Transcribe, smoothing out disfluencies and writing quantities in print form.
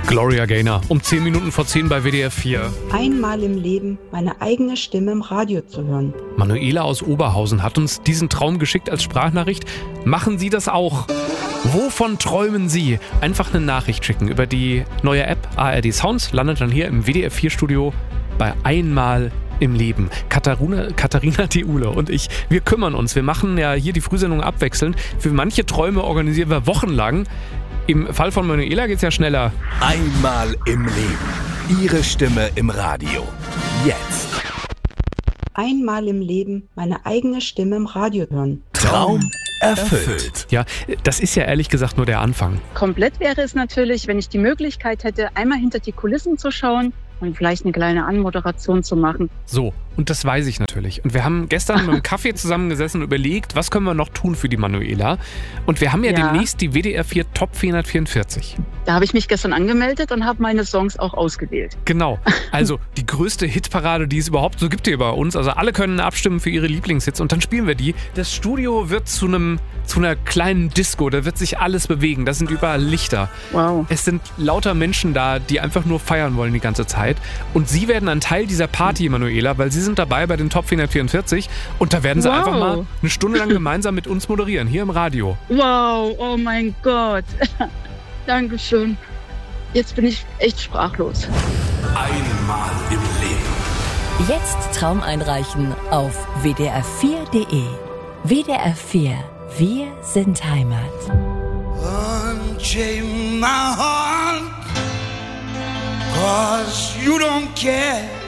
Gloria Gaynor, um 10 Minuten vor 10 bei WDR 4. Einmal im Leben meine eigene Stimme im Radio zu hören. Manuela aus Oberhausen hat uns diesen Traum geschickt als Sprachnachricht. Machen Sie das auch? Wovon träumen Sie? Einfach eine Nachricht schicken über die neue App ARD Sounds, landet dann hier im WDR 4 Studio bei Einmal im Leben. Katharina Theule und ich, wir kümmern uns. Wir machen ja hier die Frühsendung abwechselnd. Für manche Träume organisieren wir wochenlang. Im Fall von Manuela geht's ja schneller. Einmal im Leben. Ihre Stimme im Radio. Jetzt. Einmal im Leben meine eigene Stimme im Radio hören. Traum erfüllt. Ja, das ist ja ehrlich gesagt nur der Anfang. Komplett wäre es natürlich, wenn ich die Möglichkeit hätte, einmal hinter die Kulissen zu schauen und vielleicht eine kleine Anmoderation zu machen. So, und das weiß ich natürlich. Und wir haben gestern mit dem Kaffee zusammengesessen und überlegt, was können wir noch tun für die Manuela. Und wir haben ja demnächst die WDR 4 Top 444. Da habe ich mich gestern angemeldet und habe meine Songs auch ausgewählt. Genau, also die größte Hitparade, die es überhaupt so gibt hier bei uns. Also alle können abstimmen für ihre Lieblingshits und dann spielen wir die. Das Studio wird zu einer kleinen Disco, da wird sich alles bewegen. Da sind überall Lichter. Wow. Es sind lauter Menschen da, die einfach nur feiern wollen die ganze Zeit. Und Sie werden ein Teil dieser Party, Manuela, weil Sie sind dabei bei den Top 444 und da werden Sie einfach mal eine Stunde lang gemeinsam mit uns moderieren, hier im Radio. Wow, oh mein Gott. Dankeschön. Jetzt bin ich echt sprachlos. Einmal im Leben. Jetzt Traum einreichen auf wdr4.de. WDR 4. Wir sind Heimat. Unchain my heart, 'cause you don't care.